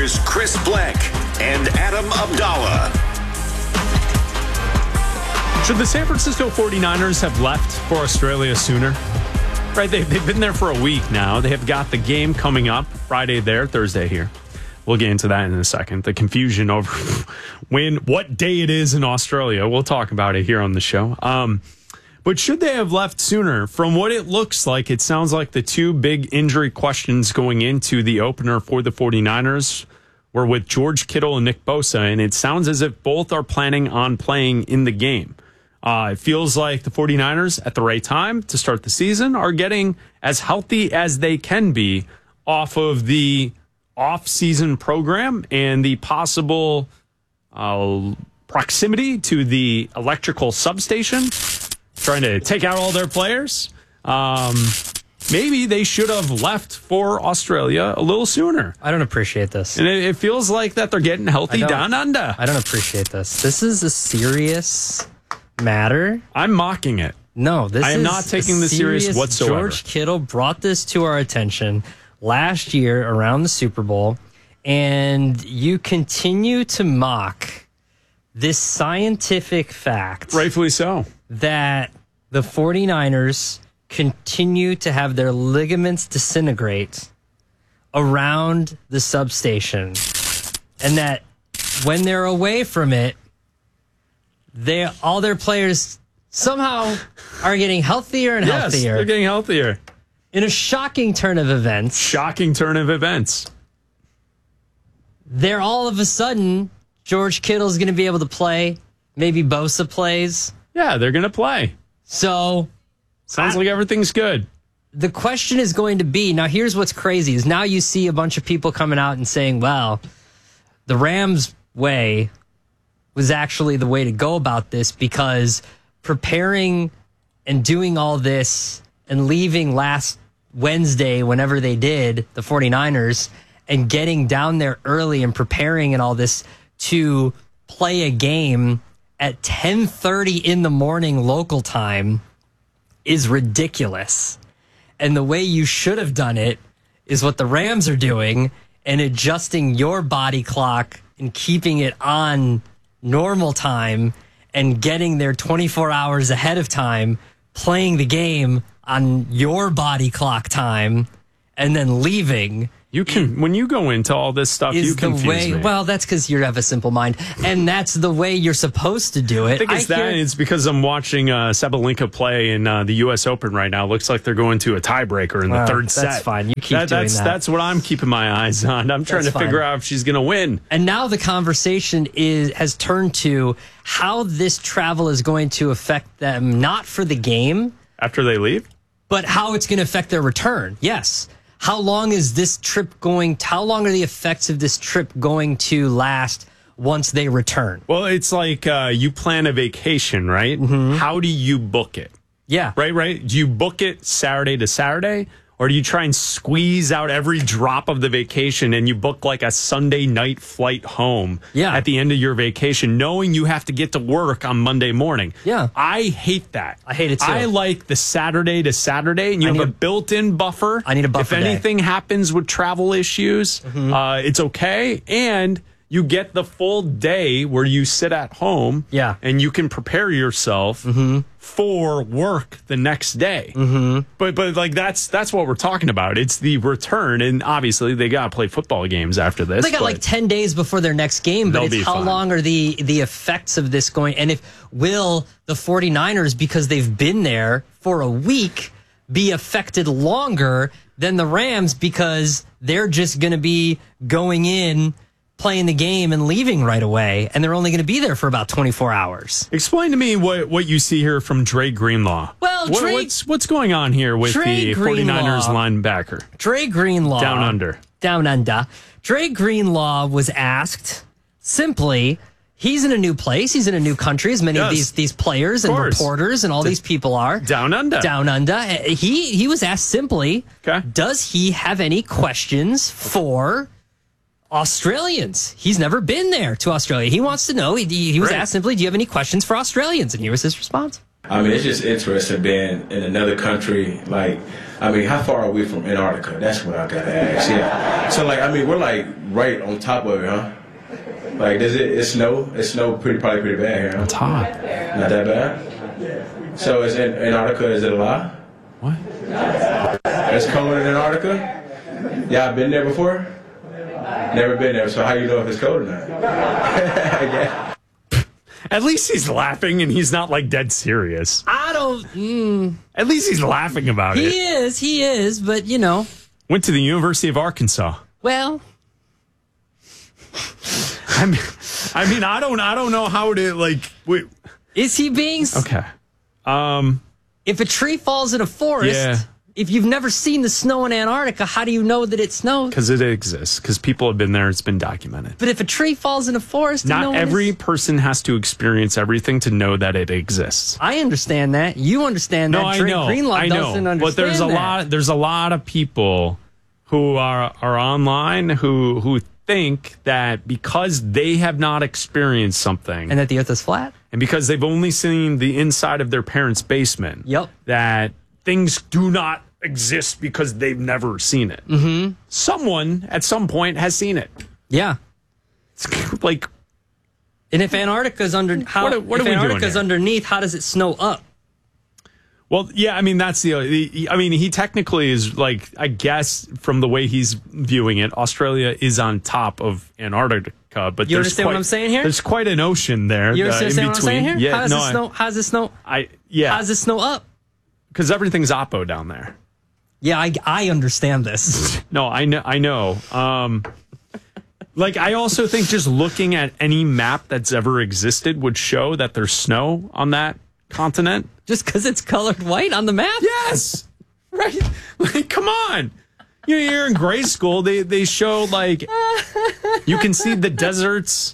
Here's Chris Blank and Adam Abdallah. Should the San Francisco 49ers have left for Australia sooner? Right, they've been there for a week now. They have got the game coming up Friday there, Thursday here. We'll get into that in a second. The confusion over what day it is in Australia. We'll talk about it here on the show. But should they have left sooner? From what it looks like, it sounds like the two big injury questions going into the opener for the 49ers were with George Kittle and Nick Bosa, and it sounds as if both are planning on playing in the game. It feels like the 49ers, at the right time to start the season, are getting as healthy as they can be off of the off-season program and the possible proximity to the electrical substation, trying to take out all their players. Maybe they should have left for Australia a little sooner. I don't appreciate this. And it feels like that they're getting healthy down under. I don't appreciate this. This is a serious matter. I'm mocking it. No, I am not taking this serious whatsoever. George Kittle brought this to our attention last year around the Super Bowl, and you continue to mock this scientific fact. Rightfully so. That the 49ers continue to have their ligaments disintegrate around the substation, and that when they're away from it, all their players somehow are getting healthier and healthier. They're getting healthier. In a shocking turn of events. They're all of a sudden, George Kittle's going to be able to play. Maybe Bosa plays. Yeah, they're going to play. So. Sounds like everything's good. The question is going to be, now here's what's crazy, is now you see a bunch of people coming out and saying, well, the Rams way was actually the way to go about this, because preparing and doing all this and leaving last Wednesday, whenever they did, the 49ers, and getting down there early and preparing and all this to play a game at 10:30 in the morning local time is ridiculous. And the way you should have done it is what the Rams are doing, and adjusting your body clock and keeping it on normal time and getting there 24 hours ahead of time, playing the game on your body clock time, and then leaving. You can, when you go into all this stuff, you confuse me. Well, that's because you have a simple mind, and that's the way you're supposed to do it. I think it's because I'm watching Sabalenka play in the U.S. Open right now. Looks like they're going to a tiebreaker in the third set. That's fine. You keep doing that. That's what I'm keeping my eyes on. I'm trying to figure out if she's going to win. And now the conversation has turned to how this travel is going to affect them, not for the game. After they leave? But how it's going to affect their return. Yes. How long is this trip going? How long are the effects of this trip going to last once they return? Well, it's like you plan a vacation, right? Mm-hmm. How do you book it? Yeah. Right? Do you book it Saturday to Saturday? Or do you try and squeeze out every drop of the vacation and you book like a Sunday night flight home at the end of your vacation, knowing you have to get to work on Monday morning? Yeah. I hate that. I hate it too. I like the Saturday to Saturday, and you have a built-in buffer. I need a buffer If anything happens with travel issues, it's okay. And you get the full day where you sit at home and you can prepare yourself for work the next day. But like that's what we're talking about. It's the return, and obviously they got to play football games after this. They got like 10 days before their next game, but it's how long are the effects of this going? And will the 49ers, because they've been there for a week, be affected longer than the Rams because they're just going to be going in, playing the game and leaving right away, and they're only going to be there for about 24 hours. Explain to me what you see here from Dre Greenlaw. Well, what's going on here with the 49ers linebacker? Dre Greenlaw. Down under. Dre Greenlaw was asked simply, he's in a new place, he's in a new country, as many of these players and reporters and all these people are. Down under. He was asked simply, does he have any questions for Australians? He's never been there to Australia. He wants to know. He was asked simply, do you have any questions for Australians? And here was his response. I mean, it's just interesting being in another country. Like, I mean, how far are we from Antarctica? That's what I gotta ask. Yeah. So, like, I mean, we're like right on top of it, huh? Like, does it snow? It snowed probably pretty bad here, huh? It's hot. Not that bad? So is Antarctica, is it a lie? What? It's colder in Antarctica? Y'all been there before? Never been there, so how you know if it's cold or not? Yeah. At least he's laughing and he's not like dead serious. I don't. At least he's laughing about it. He is, but you know. Went to the University of Arkansas. Well, I mean, I don't know how to like. Wait. Is he being Okay. If a tree falls in a forest, Yeah. if you've never seen the snow in Antarctica, how do you know that it snows? Because it exists. Because people have been there. It's been documented. But if a tree falls in a forest, Not every person has to experience everything to know that it exists. I understand that. You understand that. No, I Drake know. Greenlaw I doesn't know. understand But there's a lot of people who are online who think that because they have not experienced something And that the earth is flat? and because they've only seen the inside of their parents' basement, Yep. that things do not exist because they've never seen it. Mm-hmm. Someone at some point has seen it. Yeah. It's like, And if Antarctica's What are we doing Antarctica's here? underneath, how does it snow up? well, yeah, I mean, that's I mean, he technically is like, I guess from the way he's viewing it, Australia is on top of Antarctica, but You there's understand what I'm saying here? There's quite an ocean there. You in understand what I'm saying between. here? Yeah, how does no, it snow? How does it snow? yeah, How does it snow up? because everything's Oppo down there. Yeah, I understand this. No, I know. Like, I also think just looking at any map that's ever existed would show that there's snow on that continent. Just because it's colored white on the map? Yes, right. Like, come on. You're in grade school. They show like you can see the deserts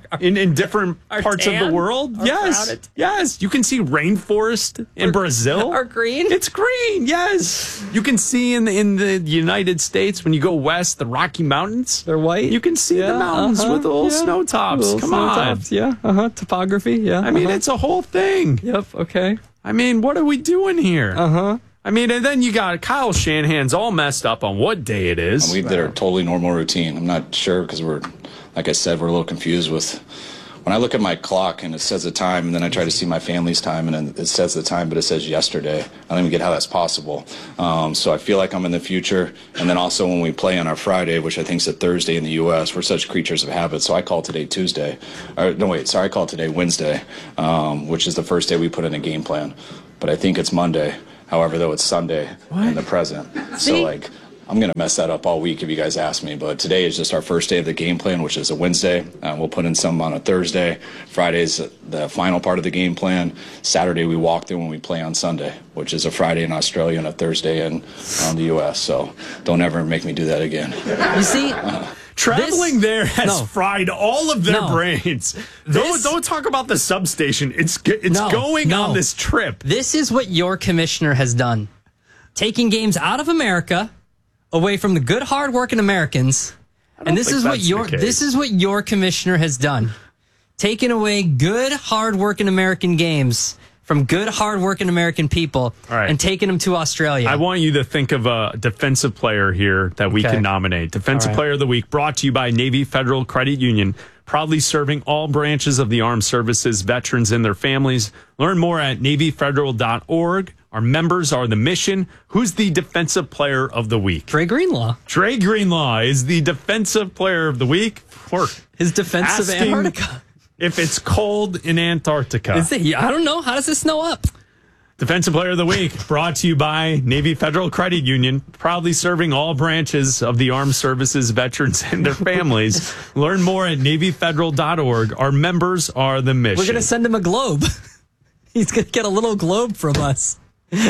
in different parts of the tan? world. Are Yes, crowded? yes. You can see rainforest in Brazil. Are green? It's green. Yes, you can see in the United States when you go west, the Rocky Mountains. They're white? You can see the mountains with the little snow tops. Come on. Yeah. Topography. Yeah. I mean, it's a whole thing. Yep. Okay. I mean, what are we doing here? I mean, and then you got Kyle Shanahan's all messed up on what day it is. We did our totally normal routine. I'm not sure because like I said, we're a little confused with when I look at my clock and it says the time, and then I try to see my family's time, and then it says the time, but it says yesterday. I don't even get how that's possible. So I feel like I'm in the future. And then also when we play on our Friday, which I think is a Thursday in the U.S., we're such creatures of habit. So I call today Tuesday. I call today Wednesday, which is the first day we put in a game plan. But I think it's Monday. However, though, it's Sunday in the present. So, like, I'm going to mess that up all week if you guys ask me. But today is just our first day of the game plan, which is a Wednesday. We'll put in some on a Thursday. Friday's the final part of the game plan. Saturday, we walk through when we play on Sunday, which is a Friday in Australia and a Thursday in the U.S. So don't ever make me do that again. You see, Traveling there has fried all of their No. brains. This- Don't talk about the substation. It's going on this trip. this is what your commissioner has done. Taking games out of America, away from the good, hard-working Americans, and this think is what that's the case. this is what your commissioner has done. Taking away good, hard-working American games from good, hard-working American people, All right. and taking them to Australia. I want you to think of a defensive player here that we Okay. can nominate. Defensive All right. Player of the Week, brought to you by Navy Federal Credit Union, proudly serving all branches of the armed services, veterans, and their families. Learn more at NavyFederal.org. Our members are the mission. Who's the Defensive Player of the Week? Dre Greenlaw, Dre Greenlaw is the Defensive Player of the Week for his defense of asking Antarctica. if it's cold in Antarctica. Is it? I don't know. How does it snow up? Defensive Player of the Week, brought to you by Navy Federal Credit Union, proudly serving all branches of the armed services, veterans, and their families. Learn more at NavyFederal.org. Our members are the mission. We're going to send him a globe. He's going to get a little globe from us.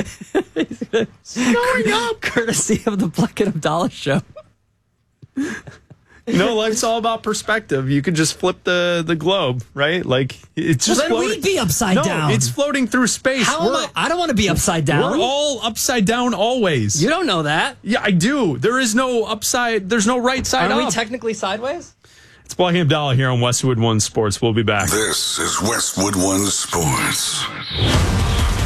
Going up. Courtesy of the Black and Abdallah show. Life's all about perspective. You could just flip the globe, right? Like, it's just Well, then floating. we'd be upside No, down. it's floating through space. How am I? I don't want to be upside down. We're all upside down always. You don't know that. Yeah, I do. There is no upside. There's no right side Aren't up. we technically sideways? It's Black and Abdallah here on Westwood One Sports. We'll be back. This is Westwood One Sports.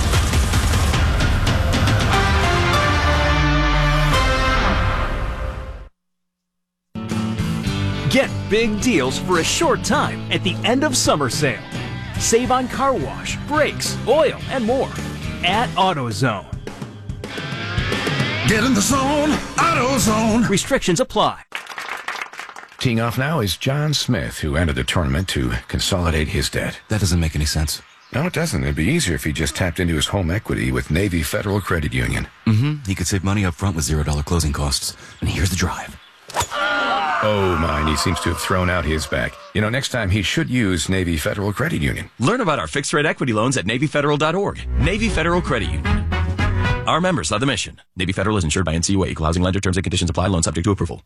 Get big deals for a short time at the end of summer sale. Save on car wash, brakes, oil, and more at AutoZone. Get in the zone, AutoZone. Restrictions apply. Teeing off now is John Smith, who entered the tournament to consolidate his debt. That doesn't make any sense. No, it doesn't. It'd be easier if he just tapped into his home equity with Navy Federal Credit Union. He could save money up front with $0 closing costs. And here's the drive. Oh, my, he seems to have thrown out his back. Next time he should use Navy Federal Credit Union. Learn about our fixed-rate equity loans at NavyFederal.org. Navy Federal Credit Union. Our members love the mission. Navy Federal is insured by NCUA. Equal housing lender. Terms and conditions apply. Loan subject to approval.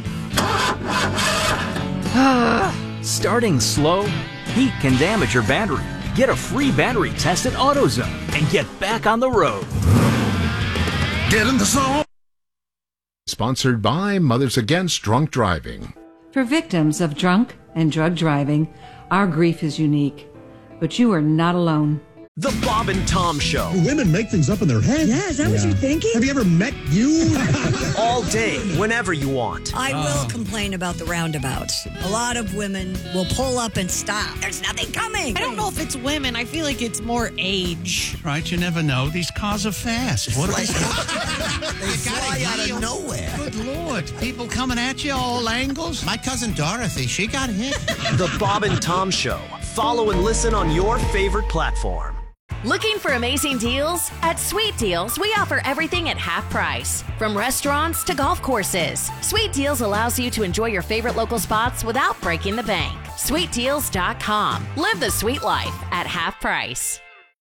Starting slow? Heat can damage your battery. Get a free battery test at AutoZone and get back on the road. Get in the zone. Sponsored by Mothers Against Drunk Driving. For victims of drunk and drug driving, our grief is unique, but you are not alone. The Bob and Tom Show. Women make things up in their head. Yeah, is that what you're thinking? Have you ever met you? All day, whenever you want. I will complain about the roundabouts. A lot of women will pull up and stop. There's nothing coming. I don't know if it's women. I feel like it's more age. Right, you never know. These cars are fast. What They fly out of nowhere. Good Lord. People coming at you all angles. My cousin Dorothy, she got hit. The Bob and Tom Show. Follow and listen on your favorite platform. Looking for amazing deals? At Sweet Deals, we offer everything at half price. From restaurants to golf courses, Sweet Deals allows you to enjoy your favorite local spots without breaking the bank. SweetDeals.com. Live the sweet life at half price.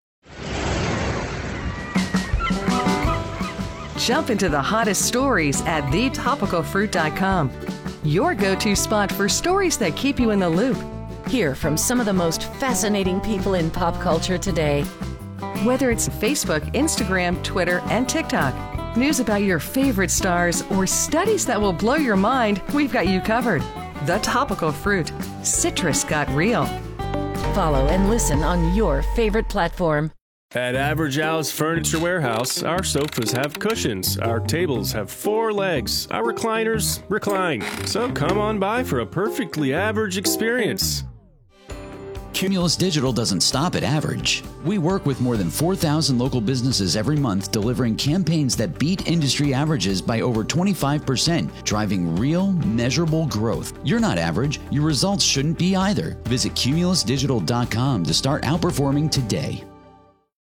Jump into the hottest stories at thetopicalfruit.com. Your go-to spot for stories that keep you in the loop. Hear from some of the most fascinating people in pop culture today. Whether it's Facebook, Instagram, Twitter, and TikTok, news about your favorite stars, or studies that will blow your mind, we've got you covered. The Topical Fruit. Citrus got real. Follow and listen on your favorite platform. At Average Al's Furniture Warehouse, our sofas have cushions, our tables have 4 legs, our recliners recline. So come on by for a perfectly average experience. Cumulus Digital doesn't stop at average. We work with more than 4,000 local businesses every month, delivering campaigns that beat industry averages by over 25%, driving real, measurable growth. You're not average. Your results shouldn't be either. Visit cumulusdigital.com to start outperforming today.